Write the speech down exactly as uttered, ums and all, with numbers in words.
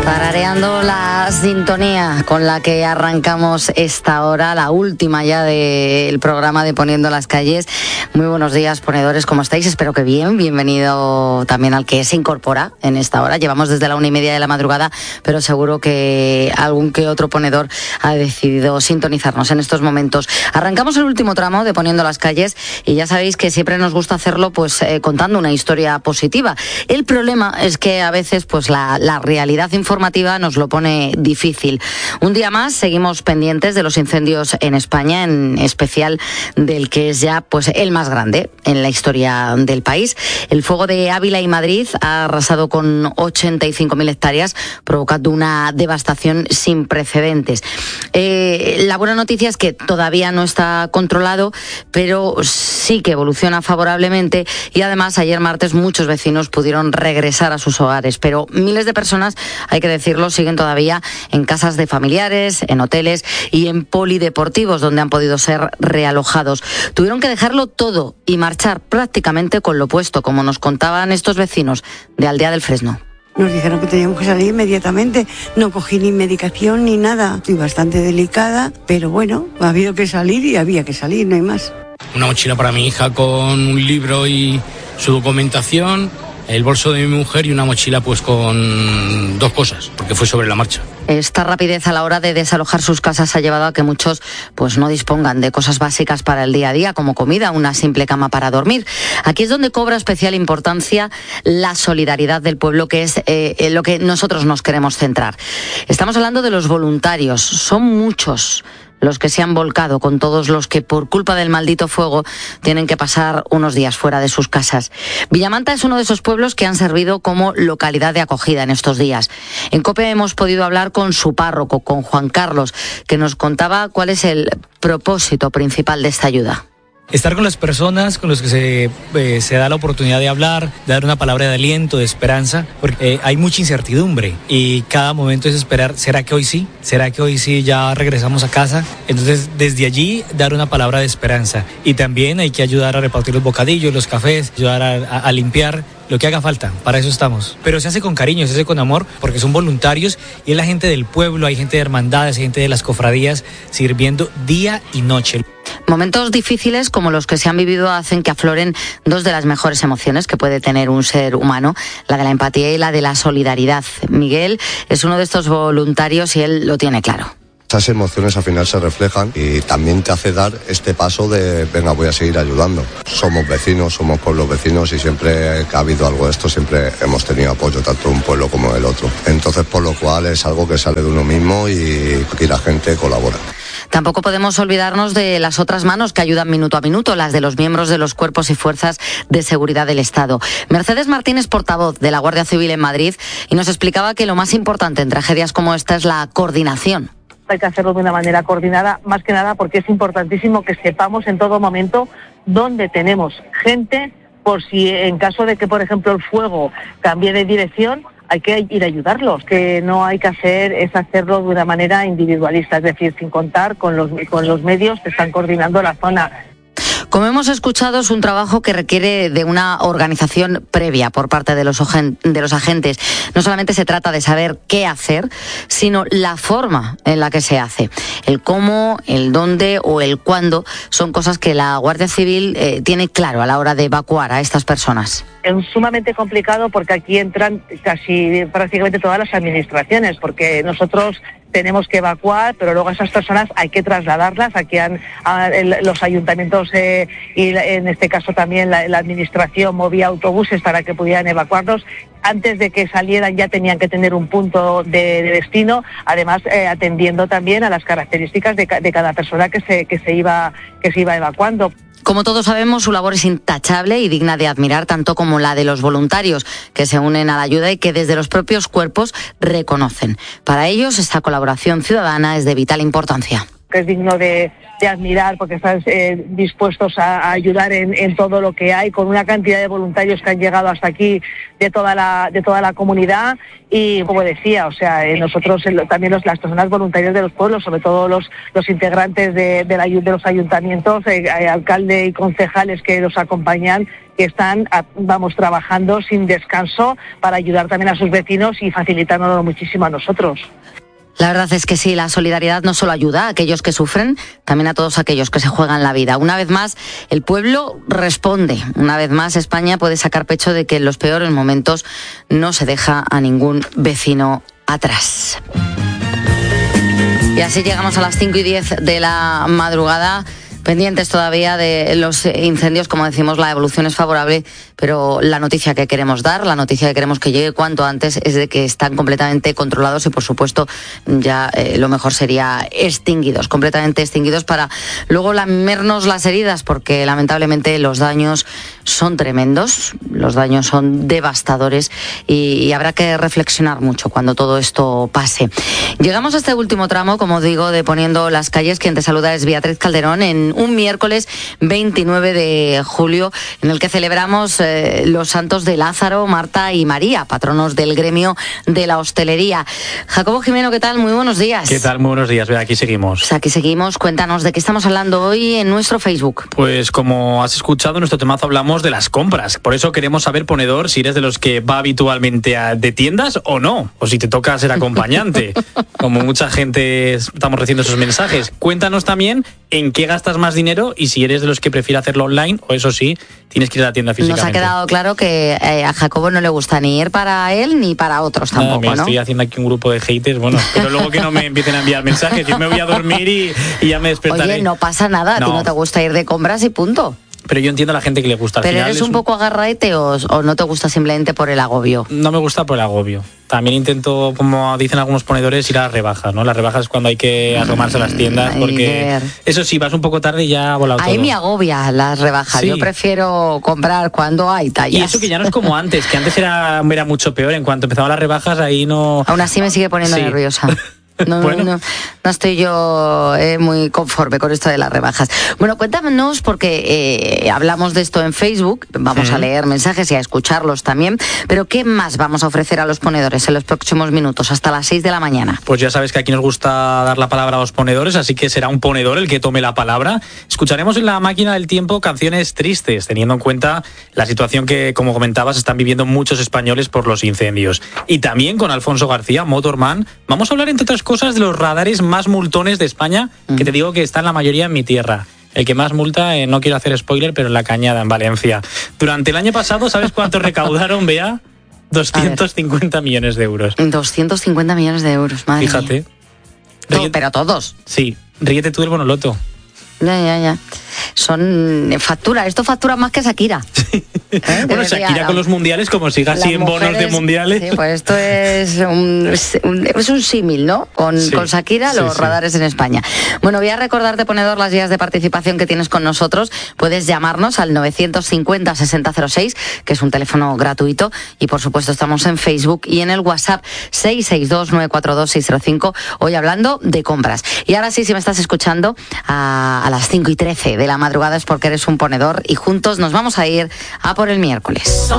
Tarareando la sintonía con la que arrancamos esta hora, la última ya del programa de Poniendo las Calles. Muy buenos días, ponedores, ¿cómo estáis? Espero que bien. Bienvenido también al que se incorpora en esta hora. Llevamos desde la una y media de la madrugada, pero seguro que algún que otro ponedor ha decidido sintonizarnos en estos momentos. Arrancamos el último tramo de Poniendo las Calles y ya sabéis que siempre nos gusta hacerlo pues eh, contando una historia positiva. El problema es que a veces pues la, la realidad informativa nos lo pone difícil. Un día más seguimos pendientes de los incendios en España, en especial del que es ya pues el más grande en la historia del país. El fuego de Ávila y Madrid ha arrasado con ochenta y cinco mil hectáreas, provocando una devastación sin precedentes. Eh, la buena noticia es que todavía no está controlado, pero sí que evoluciona favorablemente y además ayer martes muchos vecinos pudieron regresar a sus hogares, pero miles de personas, hay que decirlo, siguen todavía en casas de familiares, en hoteles y en polideportivos donde han podido ser realojados. Tuvieron que dejarlo todo y marchar prácticamente con lo opuesto, como nos contaban estos vecinos de Aldea del Fresno. Nos dijeron que teníamos que salir inmediatamente, no cogí ni medicación ni nada. Estoy bastante delicada, pero bueno, ha habido que salir y había que salir, no hay más. Una mochila para mi hija con un libro y su documentación, el bolso de mi mujer y una mochila pues con dos cosas, porque fue sobre la marcha. Esta rapidez a la hora de desalojar sus casas ha llevado a que muchos pues no dispongan de cosas básicas para el día a día, como comida, una simple cama para dormir. Aquí es donde cobra especial importancia la solidaridad del pueblo, que es eh, en lo que nosotros nos queremos centrar. Estamos hablando de los voluntarios, son muchos los que se han volcado con todos los que por culpa del maldito fuego tienen que pasar unos días fuera de sus casas. Villamanta es uno de esos pueblos que han servido como localidad de acogida en estos días. En COPE hemos podido hablar con su párroco, con Juan Carlos, que nos contaba cuál es el propósito principal de esta ayuda. Estar con las personas con las que se, eh, se da la oportunidad de hablar, de dar una palabra de aliento, de esperanza, porque eh, hay mucha incertidumbre y cada momento es esperar, ¿será que hoy sí? ¿Será que hoy sí ya regresamos a casa? Entonces, desde allí, dar una palabra de esperanza. Y también hay que ayudar a repartir los bocadillos, los cafés, ayudar a, a, a limpiar, lo que haga falta, para eso estamos. Pero se hace con cariño, se hace con amor, porque son voluntarios y es la gente del pueblo, hay gente de hermandades, hay gente de las cofradías sirviendo día y noche. Momentos difíciles como los que se han vivido hacen que afloren dos de las mejores emociones que puede tener un ser humano, la de la empatía y la de la solidaridad. Miguel es uno de estos voluntarios y él lo tiene claro. Esas emociones al final se reflejan y también te hace dar este paso de venga, voy a seguir ayudando. Somos vecinos, somos pueblos vecinos y siempre que ha habido algo de esto siempre hemos tenido apoyo tanto de un pueblo como del otro. Entonces, por lo cual es algo que sale de uno mismo y aquí la gente colabora. Tampoco podemos olvidarnos de las otras manos que ayudan minuto a minuto, las de los miembros de los cuerpos y fuerzas de seguridad del Estado. Mercedes Martínez, portavoz de la Guardia Civil en Madrid, y nos explicaba que lo más importante en tragedias como esta es la coordinación. Hay que hacerlo de una manera coordinada, más que nada porque es importantísimo que sepamos en todo momento dónde tenemos gente, por si en caso de que, por ejemplo, el fuego cambie de dirección, hay que ir a ayudarlos. Que no hay que hacer es hacerlo de una manera individualista, es decir, sin contar con los, con los medios que están coordinando la zona. Como hemos escuchado, es un trabajo que requiere de una organización previa por parte de los, de los agentes. No solamente se trata de saber qué hacer, sino la forma en la que se hace. El cómo, el dónde o el cuándo son cosas que la Guardia Civil eh, tiene claro a la hora de evacuar a estas personas. Es sumamente complicado porque aquí entran casi prácticamente todas las administraciones, porque nosotros tenemos que evacuar, pero luego a esas personas hay que trasladarlas. Aquí han, a, el, los ayuntamientos eh, y en este caso también la, la administración movía autobuses para que pudieran evacuarlos. Antes de que salieran ya tenían que tener un punto de, de destino, además eh, atendiendo también a las características de, de cada persona que se, que se iba, que se iba evacuando. Como todos sabemos, su labor es intachable y digna de admirar, tanto como la de los voluntarios que se unen a la ayuda y que desde los propios cuerpos reconocen. Para ellos, esta colaboración ciudadana es de vital importancia. que es digno de, de admirar, porque están eh, dispuestos a, a ayudar en, en todo lo que hay, con una cantidad de voluntarios que han llegado hasta aquí de toda la de toda la comunidad. Y como decía, o sea, eh, nosotros eh, también los, las personas voluntarias de los pueblos, sobre todo los los integrantes de, de, la, de los ayuntamientos, eh, eh, alcalde y concejales que los acompañan, que están, vamos, trabajando sin descanso para ayudar también a sus vecinos y facilitándonos muchísimo a nosotros. La verdad es que sí, la solidaridad no solo ayuda a aquellos que sufren, también a todos aquellos que se juegan la vida. Una vez más, el pueblo responde. Una vez más, España puede sacar pecho de que en los peores momentos no se deja a ningún vecino atrás. Y así llegamos a las cinco y diez de la madrugada. Pendientes todavía de los incendios, como decimos, la evolución es favorable, pero la noticia que queremos dar, la noticia que queremos que llegue cuanto antes es de que están completamente controlados y, por supuesto, ya eh, lo mejor sería extinguidos, completamente extinguidos, para luego lamernos las heridas, porque lamentablemente los daños son tremendos, los daños son devastadores y, y habrá que reflexionar mucho cuando todo esto pase. Llegamos a este último tramo, como digo, de Poniendo las Calles. Quien te saluda es Beatriz Calderón en un miércoles veintinueve de julio, en el que celebramos eh, los santos de Lázaro, Marta y María, patronos del gremio de la hostelería. Jacobo Jimeno, ¿qué tal? Muy buenos días. ¿Qué tal? Muy buenos días. Ve, aquí seguimos. Pues aquí seguimos. Cuéntanos de qué estamos hablando hoy en nuestro Facebook. Pues como has escuchado, en nuestro temazo hablamos de las compras. Por eso queremos saber, ponedor, si eres de los que va habitualmente a, de tiendas o no, o si te toca ser acompañante. Como mucha gente estamos recibiendo esos mensajes. Cuéntanos también en qué gastas más dinero y si eres de los que prefiere hacerlo online o, eso sí, tienes que ir a la tienda físicamente. Nos ha quedado claro que eh, a Jacobo no le gusta ni ir para él ni para otros tampoco, Nada, me ¿no? Estoy haciendo aquí un grupo de haters, bueno, pero luego que no me empiecen a enviar mensajes. Yo me voy a dormir y, y ya me despertaré. Oye, no pasa nada, a no. ti no te gusta ir de compras y punto. Pero yo entiendo a la gente que le gusta. Al ¿Pero final eres es un poco agarraete o, o no te gusta simplemente por el agobio? No me gusta por el agobio. También intento, como dicen algunos ponedores, ir a las rebajas, ¿no? Las rebajas es cuando hay que asomarse a las tiendas, porque eso sí, vas un poco tarde y ya ha volado todo. Ahí me agobia las rebajas. Sí. Yo prefiero comprar cuando hay tallas. Y eso que ya no es como antes, que antes era, era mucho peor. En cuanto empezaban las rebajas, ahí no... Aún así me sigue poniendo sí. nerviosa. No, bueno. no, no, no estoy yo eh, muy conforme con esto de las rebajas. Bueno, cuéntanos, porque eh, hablamos de esto en Facebook, vamos mm. a leer mensajes y a escucharlos también, pero ¿qué más vamos a ofrecer a los ponedores en los próximos minutos, hasta las seis de la mañana? Pues ya sabes que aquí nos gusta dar la palabra a los ponedores, así que será un ponedor el que tome la palabra. Escucharemos en la máquina del tiempo canciones tristes, teniendo en cuenta la situación que, como comentabas, están viviendo muchos españoles por los incendios. Y también con Alfonso García, Motorman, vamos a hablar, entre otras cosas, de los radares más multones de España, que te digo que están la mayoría en mi tierra. El que más multa, eh, no quiero hacer spoiler, pero en La Cañada, en Valencia. Durante el año pasado, ¿sabes cuánto recaudaron, Bea? doscientos cincuenta millones de euros. doscientos cincuenta millones de euros, madre Fíjate. mía. Ríete, pero todos. Sí, ríete tú del Bonoloto. Ya, ya, ya. Son factura, esto factura más que Shakira. ¿Eh? Bueno, Shakira con los mundiales, como siga así en bonos de mundiales. Sí, pues esto es un, un, es un símil, ¿no? Con, sí, con Shakira, los sí, radares sí. en España. Bueno, voy a recordarte, ponedor, las vías de participación que tienes con nosotros. Puedes llamarnos al novecientos cincuenta sesenta cero seis, que es un teléfono gratuito, y por supuesto estamos en Facebook y en el WhatsApp seis seis dos nueve cuatro dos seis cero cinco, hoy hablando de compras. Y ahora sí, si me estás escuchando a, a las cinco y trece de la madrugada es porque eres un ponedor y juntos nos vamos a ir a por el miércoles.